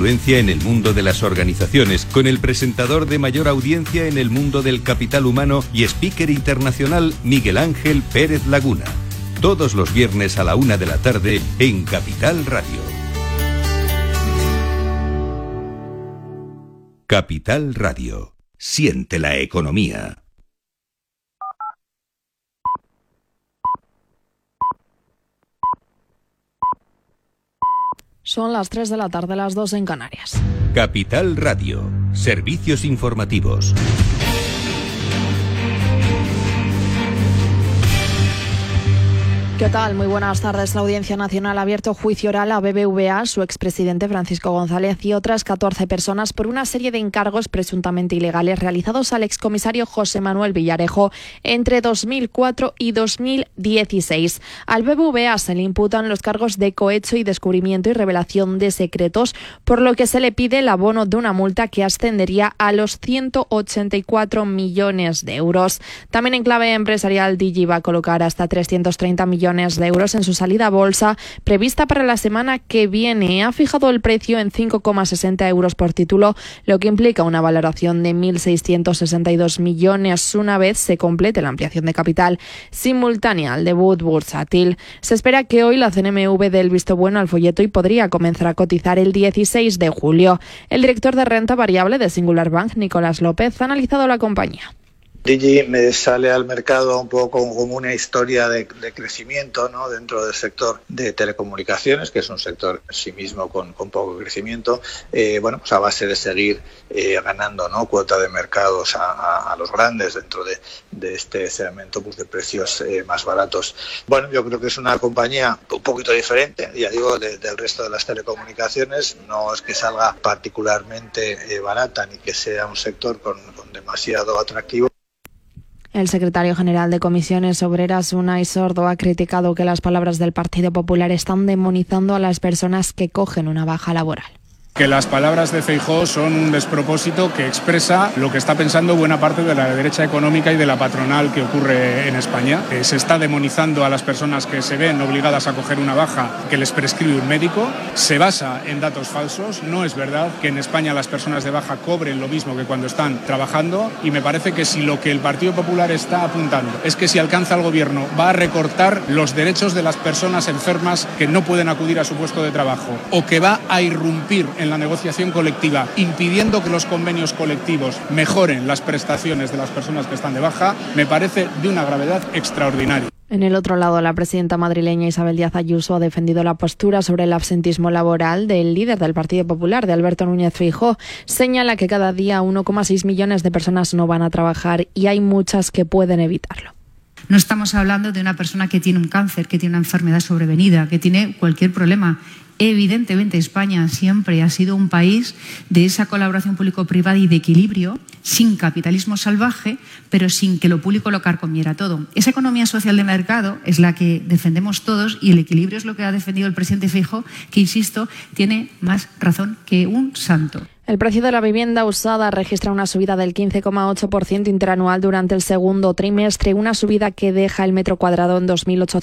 influencia en el mundo de las organizaciones, con el presentador de mayor audiencia en el mundo del capital humano y speaker internacional Miguel Ángel Pérez Laguna. Todos los viernes a la 1 de la tarde en Capital Radio. Capital Radio. Siente la economía. Son las 3 de la tarde, las 2 en Canarias. Capital Radio. Servicios informativos. ¿Qué tal? Muy buenas tardes. La Audiencia Nacional ha abierto juicio oral a BBVA, su expresidente Francisco González y otras 14 personas por una serie de encargos presuntamente ilegales realizados al excomisario José Manuel Villarejo entre 2004 y 2016. Al BBVA se le imputan los cargos de cohecho y descubrimiento y revelación de secretos, por lo que se le pide el abono de una multa que ascendería a los 184 millones de euros. También en clave empresarial, Digi va a colocar hasta 330 millones de euros en su salida a bolsa prevista para la semana que viene. Ha fijado el precio en 5,60 euros por título, lo que implica una valoración de 1.662 millones una vez se complete la ampliación de capital simultánea al debut bursátil. Se espera que hoy la CNMV dé el visto bueno al folleto y podría comenzar a cotizar el 16 de julio. El director de renta variable de Singular Bank, Nicolás López, ha analizado la compañía. Digi me sale al mercado un poco como una historia de crecimiento, ¿no?, dentro del sector de telecomunicaciones, que es un sector en sí mismo con poco crecimiento, pues a base de seguir ganando, ¿no?, cuota de mercados a los grandes dentro de este segmento, pues, de precios más baratos. Bueno, yo creo que es una compañía un poquito diferente, ya digo, del resto de las telecomunicaciones. No es que salga particularmente barata ni que sea un sector con demasiado atractivo. El secretario general de Comisiones Obreras, Unai Sordo, ha criticado que las palabras del Partido Popular están demonizando a las personas que cogen una baja laboral. Que las palabras de Feijóo son un despropósito que expresa lo que está pensando buena parte de la derecha económica y de la patronal que ocurre en España. Se está demonizando a las personas que se ven obligadas a coger una baja que les prescribe un médico. Se basa en datos falsos. No es verdad que en España las personas de baja cobren lo mismo que cuando están trabajando, y me parece que si lo que el Partido Popular está apuntando es que si alcanza el gobierno va a recortar los derechos de las personas enfermas que no pueden acudir a su puesto de trabajo, o que va a irrumpir en la negociación colectiva, impidiendo que los convenios colectivos mejoren las prestaciones de las personas que están de baja, me parece de una gravedad extraordinaria. En el otro lado, la presidenta madrileña Isabel Díaz Ayuso ha defendido la postura sobre el absentismo laboral del líder del Partido Popular, de Alberto Núñez Feijóo. Señala que cada día 1,6 millones de personas no van a trabajar y hay muchas que pueden evitarlo. No estamos hablando de una persona que tiene un cáncer, que tiene una enfermedad sobrevenida, que tiene cualquier problema. Evidentemente, España siempre ha sido un país de esa colaboración público-privada y de equilibrio, sin capitalismo salvaje, pero sin que lo público lo carcomiera todo. Esa economía social de mercado es la que defendemos todos, y el equilibrio es lo que ha defendido el presidente Feijóo, que, insisto, tiene más razón que un santo. El precio de la vivienda usada registra una subida del 15,8% interanual durante el segundo trimestre, una subida que deja el metro cuadrado en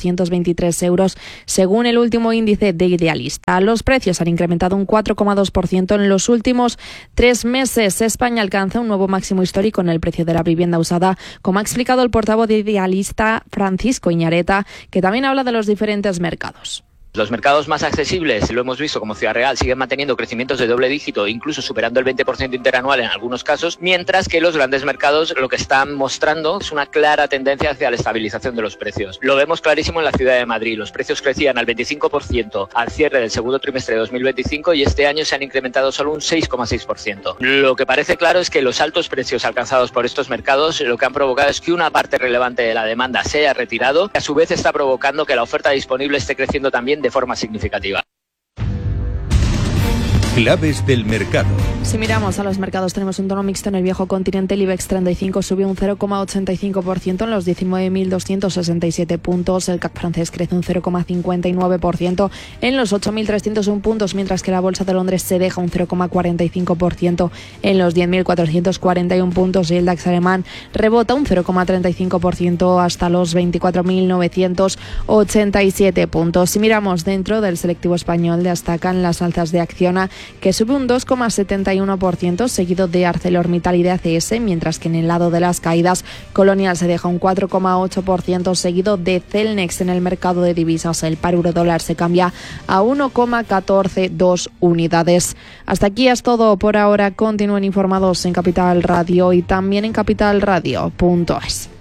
2.823 euros, según el último índice de Idealista. Los precios han incrementado un 4,2% en los últimos 3 meses. España alcanza un nuevo máximo histórico en el precio de la vivienda usada, como ha explicado el portavoz de Idealista, Francisco Iñareta, que también habla de los diferentes mercados. Los mercados más accesibles, lo hemos visto como Ciudad Real, siguen manteniendo crecimientos de doble dígito, incluso superando el 20% interanual en algunos casos, mientras que los grandes mercados lo que están mostrando es una clara tendencia hacia la estabilización de los precios. Lo vemos clarísimo en la Ciudad de Madrid. Los precios crecían al 25% al cierre del segundo trimestre de 2025 y este año se han incrementado solo un 6,6%. Lo que parece claro es que los altos precios alcanzados por estos mercados lo que han provocado es que una parte relevante de la demanda se haya retirado, que a su vez está provocando que la oferta disponible esté creciendo también de forma significativa. Claves del mercado. Si miramos a los mercados, tenemos un tono mixto en el viejo continente. El IBEX 35 subió un 0,85% en los 19.267 puntos. El CAC francés crece un 0,59% en los 8.301 puntos, mientras que la Bolsa de Londres se deja un 0,45% en los 10.441 puntos y el DAX alemán rebota un 0,35% hasta los 24.987 puntos. Si miramos dentro del selectivo español, destacan las alzas de Acciona, que sube un 2,71%, seguido de ArcelorMittal y de ACS, mientras que en el lado de las caídas, Colonial se deja un 4,8%, seguido de Celnex. En el mercado de divisas, el par euro-dólar se cambia a 1,142 unidades. Hasta aquí es todo por ahora. Continúen informados en Capital Radio y también en capitalradio.es.